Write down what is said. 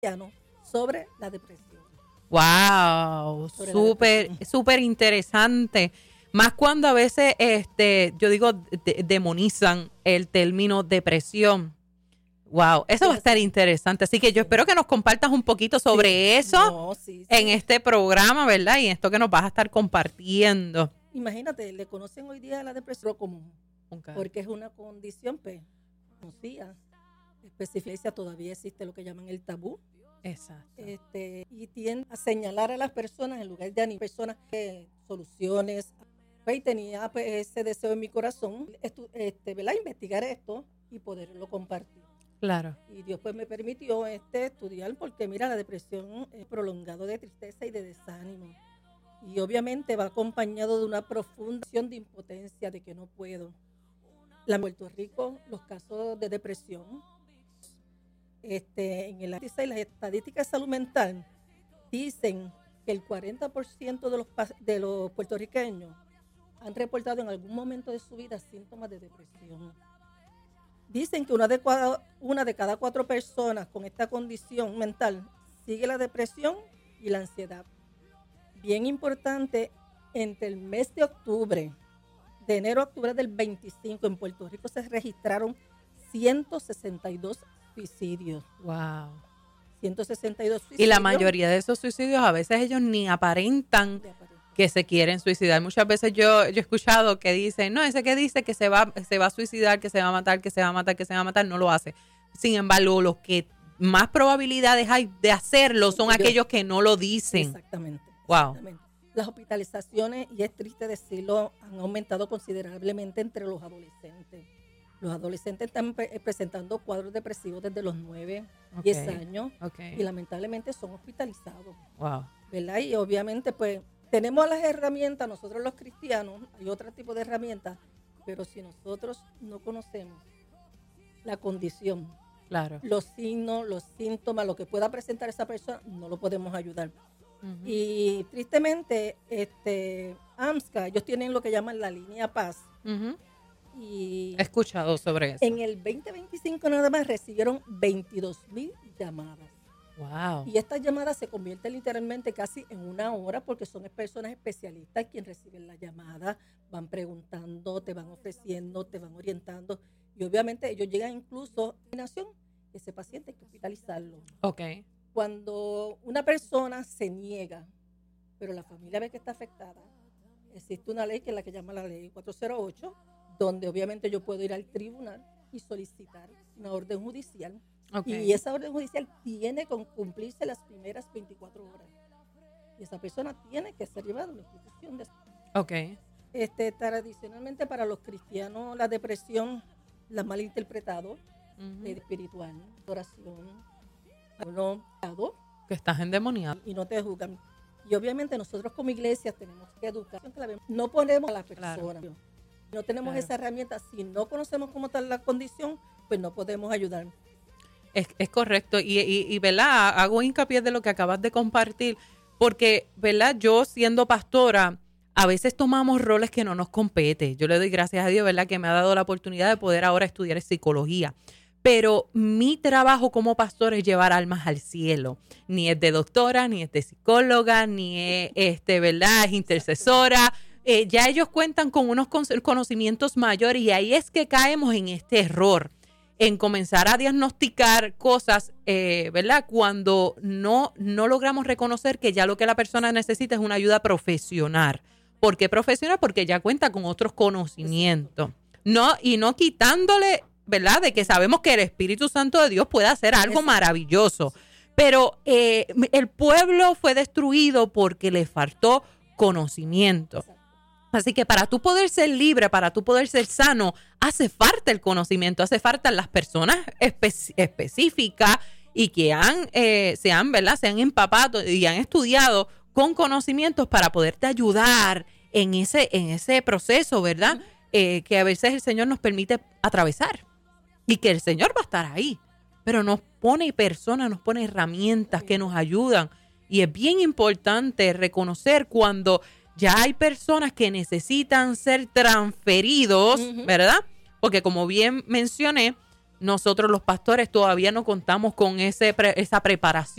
sobre la depresión. Wow, súper interesante. Más cuando a veces, yo digo, demonizan el término depresión. Wow, eso va a estar interesante. Así que yo espero que nos compartas un poquito sobre eso en este programa, ¿verdad? Y esto que nos vas a estar compartiendo. Imagínate, le conocen hoy día la depresión común, porque es una condición, pues, conocida, especifica, todavía existe lo que llaman el tabú. Exacto. Y tienden a señalar a las personas en lugar de personas soluciones. Y tenía pues, ese deseo en mi corazón, ¿verdad? Investigar esto y poderlo compartir. Claro. Y Dios pues me permitió estudiar, porque mira, la depresión es prolongado de tristeza y de desánimo. Y obviamente va acompañado de una profunda sensación de impotencia, de que no puedo. En Puerto Rico, los casos de depresión, en el índice y las estadísticas de salud mental dicen que el 40% de los puertorriqueños han reportado en algún momento de su vida síntomas de depresión. Dicen que una de cada 4 personas con esta condición mental sigue la depresión y la ansiedad. Bien importante, entre el mes de octubre, de enero a octubre del 25, en Puerto Rico se registraron 162 suicidios. Wow. 162 suicidios. Y la mayoría de esos suicidios a veces ellos ni aparentan que se quieren suicidar. Muchas veces yo he escuchado que dicen, no, ese que dice que se va a suicidar, que se va a matar, que se va a matar, no lo hace. Sin embargo, los que más probabilidades hay de hacerlo son aquellos que no lo dicen. Exactamente. Wow. Exactamente. Las hospitalizaciones, y es triste decirlo, han aumentado considerablemente entre los adolescentes. Los adolescentes están presentando cuadros depresivos desde los 9, 10 años y lamentablemente son hospitalizados. Wow. ¿Verdad? Y obviamente pues tenemos las herramientas, nosotros los cristianos, hay otro tipo de herramientas, pero si nosotros no conocemos la condición, claro, los signos, los síntomas, lo que pueda presentar esa persona, no lo podemos ayudar. Uh-huh. Y tristemente, AMSCA, ellos tienen lo que llaman la línea Paz. Uh-huh. Y he escuchado sobre eso. En el 2025 nada más recibieron 22,000 llamadas. Wow. Y estas llamadas se convierten literalmente casi en una hora, porque son personas especialistas quienes reciben la llamada, van preguntando, te van ofreciendo, te van orientando. Y obviamente ellos llegan incluso a la nación, ese paciente hay que hospitalizarlo. Okay. Cuando una persona se niega, pero la familia ve que está afectada, existe una ley que es la que llama la ley 408, donde obviamente yo puedo ir al tribunal y solicitar una orden judicial. Okay. Y esa orden judicial tiene que cumplirse las primeras 24 horas. Y esa persona tiene que ser llevada a una institución de... Okay. Tradicionalmente para los cristianos la depresión la mal interpretado, uh-huh, espiritual, oración, que estás endemoniado y no te juzgan. Y obviamente nosotros como iglesia tenemos que educar, no ponemos a la persona. Claro. No tenemos esa herramienta, si no conocemos cómo está la condición, pues no podemos ayudar. Es correcto, y ¿verdad? Hago hincapié de lo que acabas de compartir, porque, ¿verdad? Yo siendo pastora, a veces tomamos roles que no nos competen. Yo le doy gracias a Dios, ¿verdad? Que me ha dado la oportunidad de poder ahora estudiar psicología. Pero mi trabajo como pastor es llevar almas al cielo. Ni es de doctora, ni es de psicóloga, ni es, ¿verdad? Es intercesora. Ya ellos cuentan con unos conocimientos mayores, y ahí es que caemos en este error, en comenzar a diagnosticar cosas, ¿verdad? Cuando no logramos reconocer que ya lo que la persona necesita es una ayuda profesional. ¿Por qué profesional? Porque ya cuenta con otros conocimientos. No quitándole, ¿verdad? De que sabemos que el Espíritu Santo de Dios puede hacer algo maravilloso. Pero el pueblo fue destruido porque le faltó conocimiento. Así que para tú poder ser libre, para tú poder ser sano, hace falta el conocimiento, hace falta las personas específicas y que se han empapado y han estudiado con conocimientos para poderte ayudar en ese proceso, ¿verdad? Que a veces el Señor nos permite atravesar y que el Señor va a estar ahí, pero nos pone personas, nos pone herramientas que nos ayudan, y es bien importante reconocer cuando ya hay personas que necesitan ser transferidos, uh-huh, ¿verdad? Porque como bien mencioné, nosotros los pastores todavía no contamos con esa preparación